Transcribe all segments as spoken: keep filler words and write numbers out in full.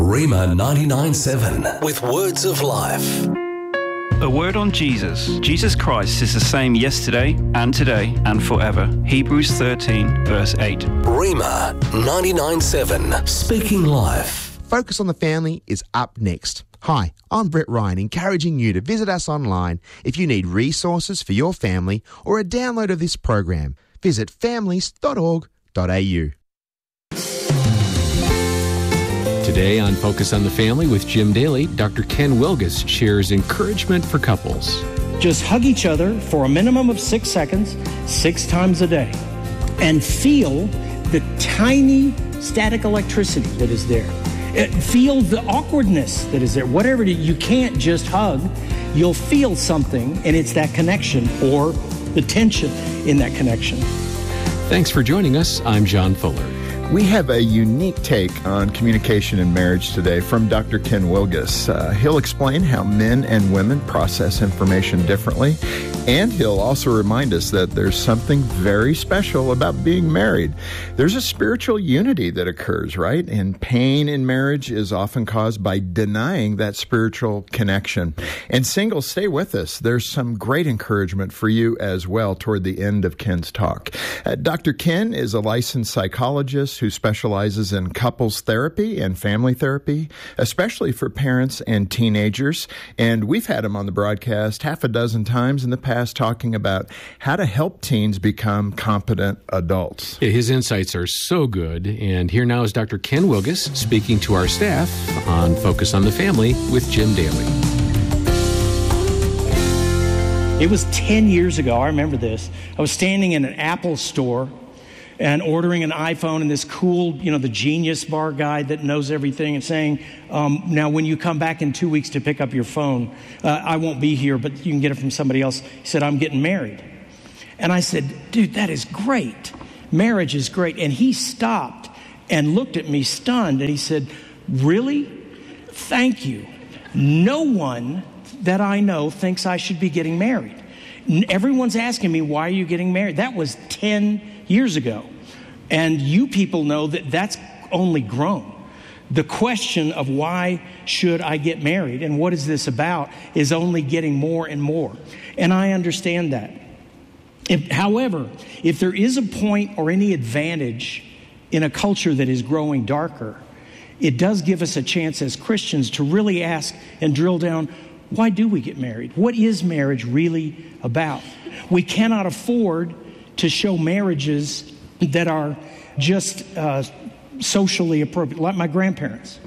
Rhema ninety-nine point seven with words of life. A word on Jesus. Jesus Christ is the same yesterday and today and forever. Hebrews thirteen, verse eight. Rhema ninety-nine point seven, speaking life. Focus on the Family is up next. Hi, I'm Brett Ryan, encouraging you to visit us online if you need resources for your family or a download of this program. Visit families dot org dot a u. Today on Focus on the Family with Jim Daly, Doctor Ken Wilgus shares encouragement for couples. Just hug each other for a minimum of six seconds, six times a day, and feel the tiny static electricity that is there. Feel the awkwardness that is there. Whatever it is, you can't just hug. You'll feel something, and it's that connection or the tension in that connection. Thanks for joining us. I'm John Fuller. We have a unique take on communication in marriage today from Doctor Ken Wilgus. Uh, he'll explain how men and women process information differently, and he'll also remind us that there's something very special about being married. There's a spiritual unity that occurs, right? And pain in marriage is often caused by denying that spiritual connection. And singles, stay with us. There's some great encouragement for you as well toward the end of Ken's talk. Uh, Doctor Ken is a licensed psychologist who specializes in couples therapy and family therapy, especially for parents and teenagers. And we've had him on the broadcast half a dozen times in the past talking about how to help teens become competent adults. His insights are so good. And here now is Doctor Ken Wilgus speaking to our staff on Focus on the Family with Jim Daly. It was ten years ago, I remember this. I was standing in an Apple store and ordering an iPhone, and this cool, you know, the Genius Bar guy that knows everything, and saying, um, now when you come back in two weeks to pick up your phone, uh, I won't be here, but you can get it from somebody else. He said, I'm getting married. And I said, dude, that is great. Marriage is great. And he stopped and looked at me stunned, and he said, really? Thank you. No one that I know thinks I should be getting married. Everyone's asking me, why are you getting married? That was ten years ago. And you people know that that's only grown. The question of why should I get married and what is this about is only getting more and more. And I understand that. If, however, if there is a point or any advantage in a culture that is growing darker, it does give us a chance as Christians to really ask and drill down, why do we get married? What is marriage really about? We cannot afford to show marriages that are just uh, socially appropriate, like my grandparents.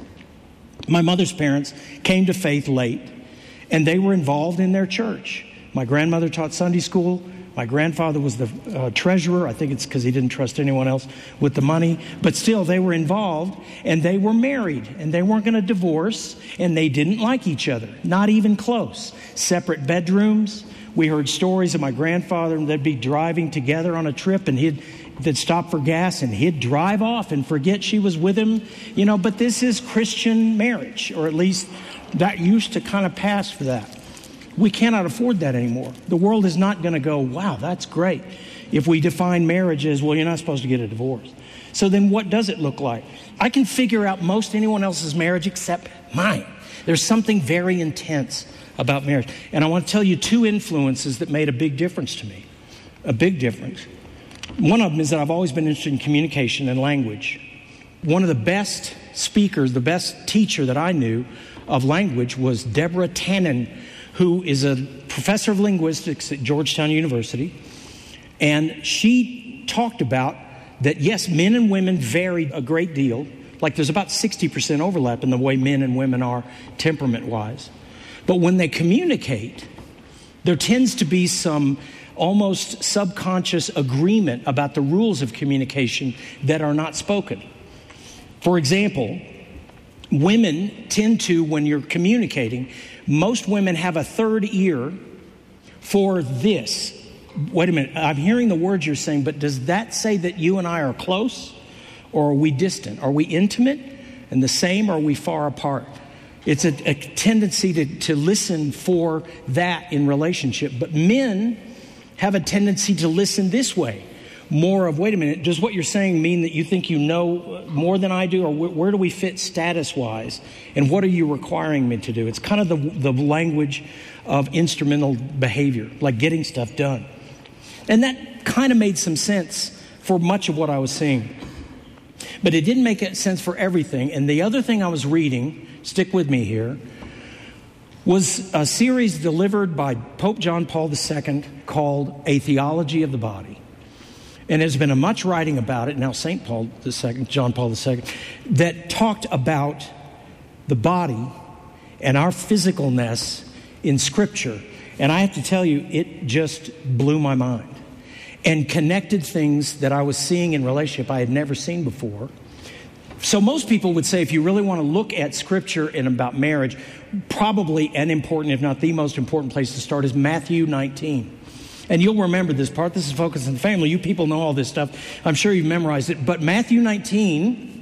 My mother's parents came to faith late, and they were involved in their church. My grandmother taught Sunday school. My grandfather was the uh, treasurer. I think it's because he didn't trust anyone else with the money. But still, they were involved, and they were married, and they weren't going to divorce, and they didn't like each other, not even close. Separate bedrooms. We heard stories of my grandfather, and they'd be driving together on a trip, and he'd they'd stop for gas, and he'd drive off and forget she was with him. You know, but this is Christian marriage, or at least that used to kind of pass for that. We cannot afford that anymore. The world is not going to go, wow, that's great, if we define marriage as, well, you're not supposed to get a divorce. So then what does it look like? I can figure out most anyone else's marriage except mine. There's something very intense about marriage. And I want to tell you two influences that made a big difference to me. A big difference. One of them is that I've always been interested in communication and language. One of the best speakers, the best teacher that I knew of language was Deborah Tannen, who is a professor of linguistics at Georgetown University. And she talked about that, yes, men and women vary a great deal. Like there's about sixty percent overlap in the way men and women are temperament-wise. But when they communicate, there tends to be some almost subconscious agreement about the rules of communication that are not spoken. For example, women tend to, when you're communicating, most women have a third ear for this. Wait a minute, I'm hearing the words you're saying, but does that say that you and I are close? Or are we distant? Are we intimate and the same, or are we far apart? It's a, a tendency to, to listen for that in relationship. But men have a tendency to listen this way. more of, wait a minute, does what you're saying mean that you think you know more than I do? Or wh- where do we fit status-wise? And what are you requiring me to do? It's kind of the, the language of instrumental behavior, like getting stuff done. And that kind of made some sense for much of what I was seeing. But it didn't make sense for everything. And the other thing I was reading, stick with me here, was a series delivered by Pope John Paul the Second called A Theology of the Body. And there's been a much writing about it, now Saint Paul the Second, John Paul the Second, that talked about the body and our physicalness in Scripture. And I have to tell you, it just blew my mind and connected things that I was seeing in relationship I had never seen before. So most people would say if you really want to look at Scripture and about marriage, probably an important, if not the most important place to start is Matthew nineteen. And you'll remember this part. This is Focus on the Family. You people know all this stuff. I'm sure you've memorized it. But Matthew nineteen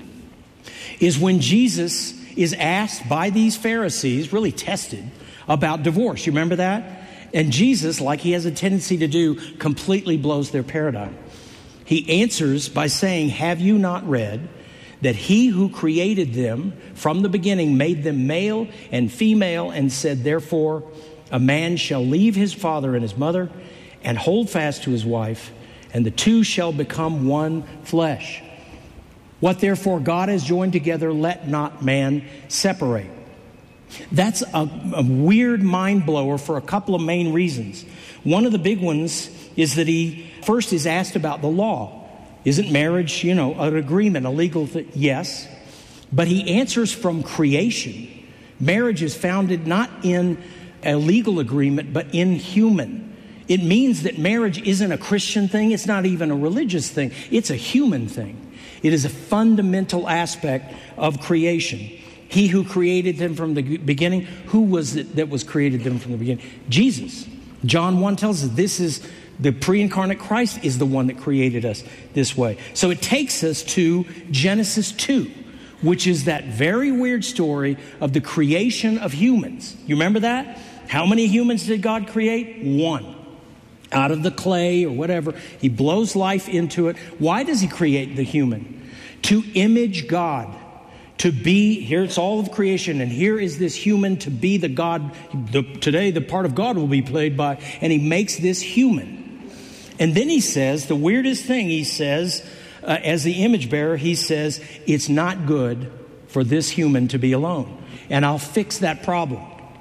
is when Jesus is asked by these Pharisees, really tested, about divorce. You remember that? And Jesus, like he has a tendency to do, completely blows their paradigm. He answers by saying, have you not read that he who created them from the beginning made them male and female and said, therefore, a man shall leave his father and his mother and hold fast to his wife, and the two shall become one flesh. What therefore God has joined together, let not man separate. That's a, a weird mind blower for a couple of main reasons. One of the big ones is that he first is asked about the law. Isn't marriage, you know, an agreement, a legal thing? Yes. But he answers from creation. Marriage is founded not in a legal agreement, but in human. It means that marriage isn't a Christian thing. It's not even a religious thing. It's a human thing. It is a fundamental aspect of creation. He who created them from the beginning, who was it that was created them from the beginning? Jesus. John one tells us this is the pre-incarnate Christ is the one that created us this way. So it takes us to Genesis two, which is that very weird story of the creation of humans. You remember that? How many humans did God create? One. Out of the clay or whatever. He blows life into it. Why does he create the human? To image God. To be, here it's all of creation, and here is this human to be the God. The, today the part of God will be played by, and he makes this human. And then he says, the weirdest thing he says, uh, as the image bearer, he says, it's not good for this human to be alone. And I'll fix that problem.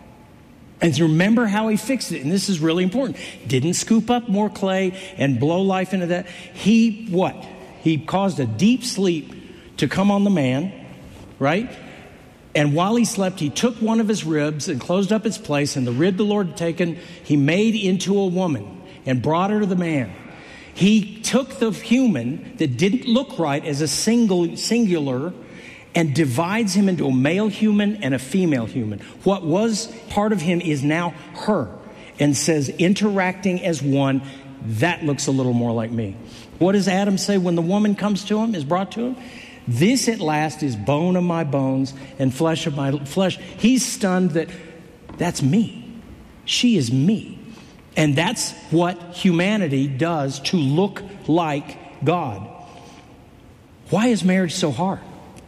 And remember how he fixed it. And this is really important. Didn't scoop up more clay and blow life into that. He, what? He caused a deep sleep to come on the man, right? And while he slept, he took one of his ribs and closed up its place. And the rib the Lord had taken, he made into a woman and brought her to the man. He took the human that didn't look right as a single, singular, and divides him into a male human and a female human. What was part of him is now her, and says interacting as one, that looks a little more like me. What does Adam say when the woman comes to him, is brought to him? This at last is bone of my bones and flesh of my flesh. He's stunned that that's me. She is me. And that's what humanity does to look like God. Why is marriage so hard?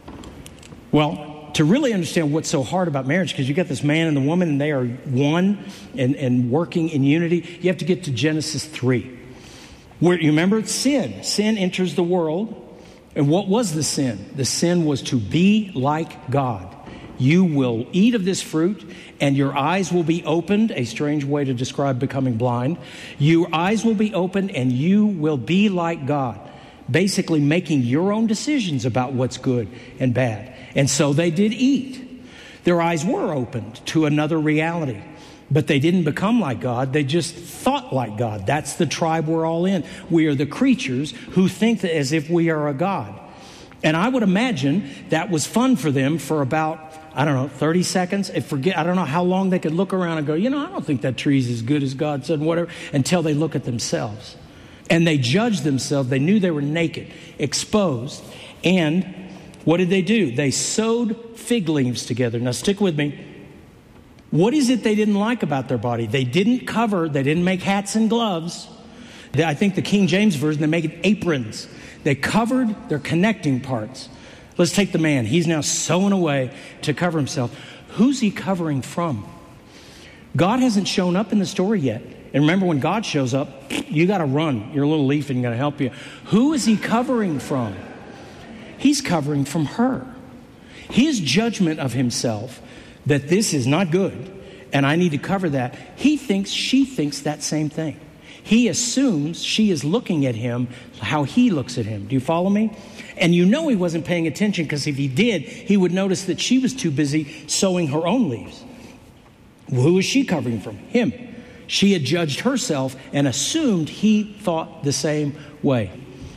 Well, to really understand what's so hard about marriage, because you got this man and the woman and they are one and, and working in unity, you have to get to Genesis three. Where you remember sin. Sin enters the world. And what was the sin? The sin was to be like God. You will eat of this fruit and your eyes will be opened, a strange way to describe becoming blind. Your eyes will be opened and you will be like God. Basically making your own decisions about what's good and bad. And so they did eat. Their eyes were opened to another reality. But they didn't become like God. They just thought like God. That's the tribe we're all in. We are the creatures who think that as if we are a God. And I would imagine that was fun for them for about, I don't know, thirty seconds. I forget, I don't know how long they could look around and go, you know, I don't think that tree's as good as God said, whatever, until they look at themselves. And they judged themselves. They knew they were naked, exposed. And what did they do? They sewed fig leaves together. Now stick with me. What is it they didn't like about their body? They didn't cover, they didn't make hats and gloves. I think the King James Version, they make it aprons. They covered their connecting parts. Let's take the man. He's now sewing away to cover himself. Who's he covering from? God hasn't shown up in the story yet. And remember, when God shows up, you got to run. Your little leaf isn't going to help you. Who is he covering from? He's covering from her. His judgment of himself, that this is not good, and I need to cover that, he thinks she thinks that same thing. He assumes she is looking at him how he looks at him. Do you follow me? And you know he wasn't paying attention, because if he did, he would notice that she was too busy sewing her own leaves. Well, who is she covering from? Him. She had judged herself and assumed he thought the same way.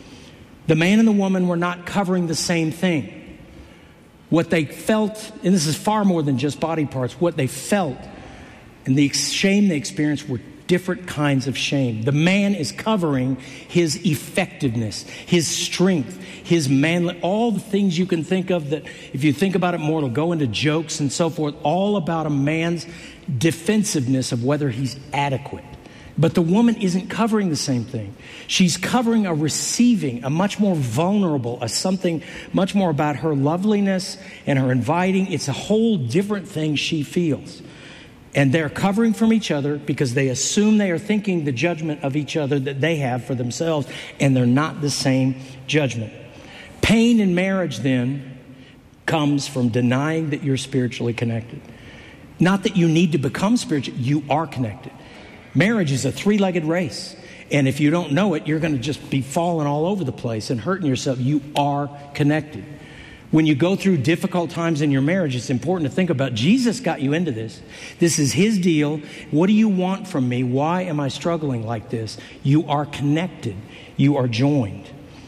The man and the woman were not covering the same thing. What they felt, and this is far more than just body parts, what they felt and the shame they experienced were different kinds of shame. The man is covering his effectiveness, his strength, his manly, all the things you can think of that, if you think about it more, it'll go into jokes and so forth, all about a man's defensiveness of whether he's adequate. But the woman isn't covering the same thing. She's covering a receiving, a much more vulnerable, a something much more about her loveliness and her inviting. It's a whole different thing she feels. And they're covering from each other because they assume they are thinking the judgment of each other that they have for themselves, and they're not the same judgment. Pain in marriage then comes from denying that you're spiritually connected. Not that you need to become spiritual, you are connected. Marriage is a three-legged race. And if you don't know it, you're going to just be falling all over the place and hurting yourself. You are connected. When you go through difficult times in your marriage, it's important to think about, Jesus got you into this. This is his deal. What do you want from me? Why am I struggling like this? You are connected. You are joined.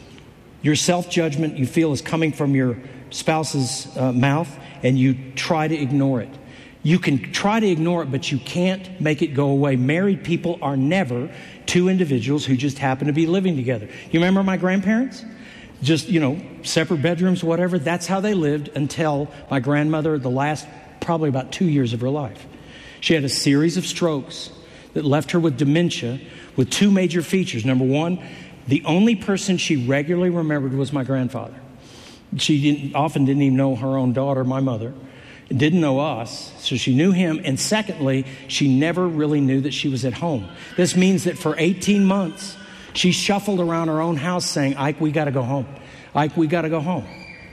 Your self-judgment you feel is coming from your spouse's uh, mouth, and you try to ignore it. You can try to ignore it, but you can't make it go away. Married people are never two individuals who just happen to be living together. You remember my grandparents? Just, you know, separate bedrooms, whatever. That's how they lived until my grandmother, the last probably about two years of her life. She had a series of strokes that left her with dementia with two major features. Number one, the only person she regularly remembered was my grandfather. She didn't, often didn't even know her own daughter, my mother. Didn't know us, so she knew him. And secondly, she never really knew that she was at home. This means that for eighteen months, she shuffled around her own house saying, Ike, we got to go home. Ike, we got to go home.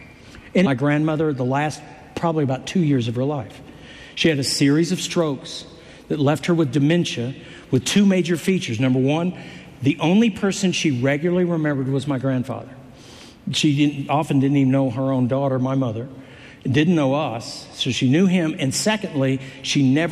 And my grandmother, the last probably about two years of her life, she had a series of strokes that left her with dementia with two major features. Number one, the only person she regularly remembered was my grandfather. She didn't, often didn't even know her own daughter, my mother. Didn't know us, so she knew him. And secondly, she never